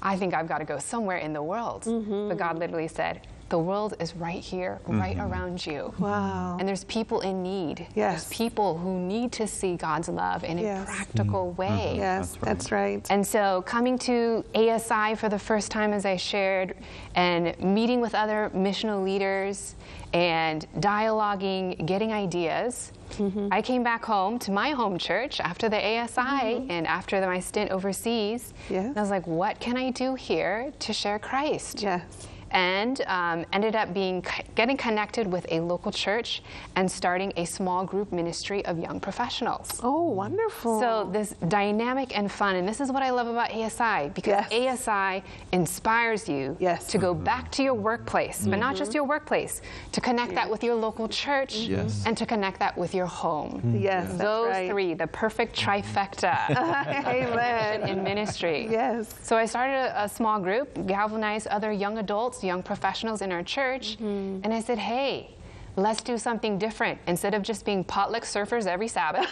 I think I've got to go somewhere in the world. But God literally said, the world is right here, right around you. Wow. And there's people in need. Yes. There's people who need to see God's love in a practical way. Yes, that's right. And so coming to ASI for the first time, as I shared, and meeting with other missional leaders and dialoguing, getting ideas, I came back home to my home church after the ASI and after my stint overseas. And I was like, what can I do here to share Christ? Yes. And ended up getting connected with a local church and starting a small group ministry of young professionals. Oh, wonderful. So this dynamic and fun, and this is what I love about ASI, because ASI inspires you to go back to your workplace, but not just your workplace, to connect that with your local church and to connect that with your home. Yes, Those three, the perfect trifecta in ministry. Yes. So I started a small group, galvanized other young adults, young professionals in our church, and I said, hey, let's do something different. Instead of just being potluck surfers every Sabbath,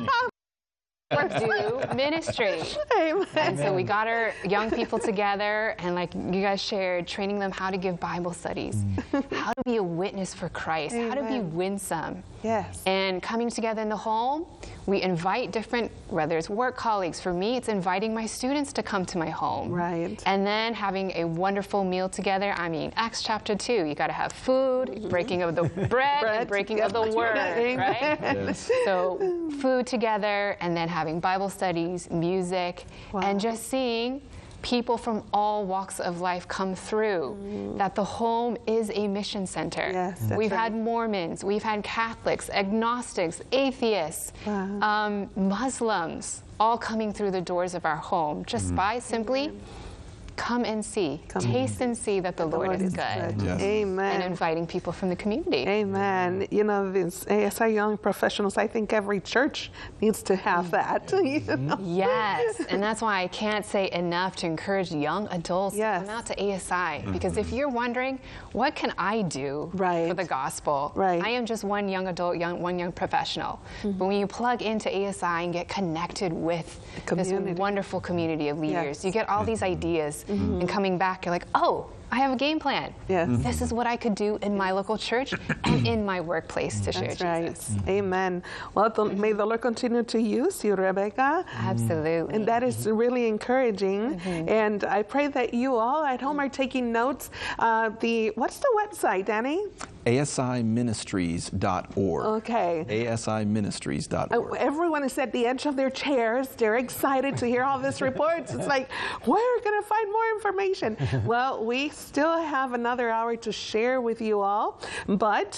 let's do ministry. Amen. And so we got our young people together, and like you guys shared, training them how to give Bible studies, how to be a witness for Christ, how to be winsome. Yes. And coming together in the home, we invite different, whether it's work colleagues. For me, it's inviting my students to come to my home. Right. And then having a wonderful meal together. I mean, Acts chapter 2, you got to have food, breaking of the bread, and breaking of the word, right? Yes. So food together, and then having Bible studies, music, and just seeing people from all walks of life come through, that the home is a mission center. Yes, that's we've right. had Mormons, we've had Catholics, agnostics, atheists, Muslims, all coming through the doors of our home just by simply come and see, taste and see that the Lord is good. Yes. Amen. And inviting people from the community. Amen. You know, this ASI Young Professionals, I think every church needs to have that. You know? Yes, and that's why I can't say enough to encourage young adults to come out to ASI. Because if you're wondering, what can I do for the gospel? I am just one young adult, one young professional. But when you plug into ASI and get connected with this wonderful community of leaders, you get all these ideas, and coming back, you're like, oh, I have a game plan. This is what I could do in my local church and in my workplace to share Jesus. Amen. Well, may the Lord continue to use you, Rebecca. Absolutely. And that is really encouraging. And I pray that you all at home are taking notes. What's the website, Danny? ASIministries.org. Okay. ASIministries.org. Everyone is at the edge of their chairs. They're excited to hear all these reports. It's like, where are we going to find more information? Well, we still have another hour to share with you all, but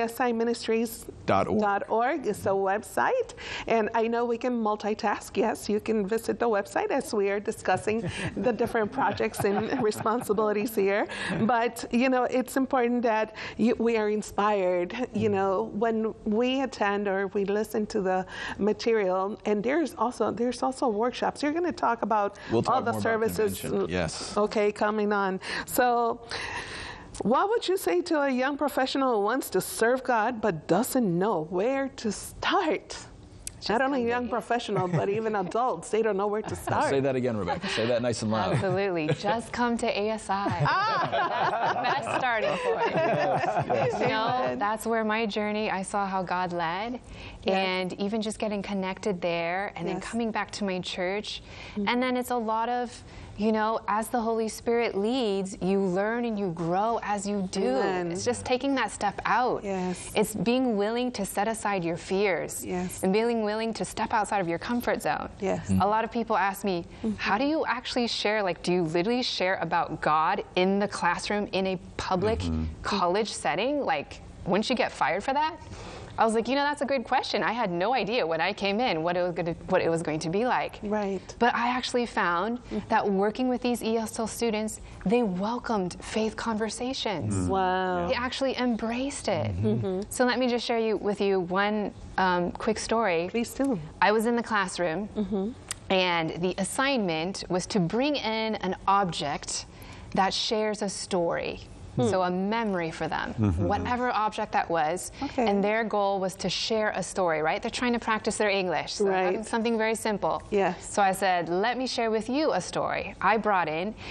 ASIministries.org is the website. And I know we can multitask. Yes, you can visit the website as we are discussing the different projects and responsibilities here. But, you know, it's important that we are inspired, you know, when we attend or we listen to the material. And there's also workshops. You're going to talk about all the services. Yes. Okay, coming on. So what would you say to a young professional who wants to serve God but doesn't know where to start? Not only young professional, but even adults, they don't know where to start. Say that again, Rebecca. Say that nice and loud. Absolutely. Just come to ASI. That's the best starting point. Yes. You know, that's where my journey, I saw how God led. And even just getting connected there and then coming back to my church. And then it's a lot of, you know, as the Holy Spirit leads, you learn and you grow as you do. It's just taking that step out. It's being willing to set aside your fears and being willing to step outside of your comfort zone. A lot of people ask me, how do you actually share? Like, do you literally share about God in the classroom in a public college setting? Like, wouldn't you get fired for that? I was like, you know, that's a good question. I had no idea when I came in what it was going to be like. But I actually found that working with these ESL students, they welcomed faith conversations. Wow. They actually embraced it. So let me just share with you one quick story. Please do. I was in the classroom, and the assignment was to bring in an object that shares a story. So a memory for them, whatever object that was. And their goal was to share a story, right? They're trying to practice their English. So something very simple. So I said, let me share with you a story. I brought in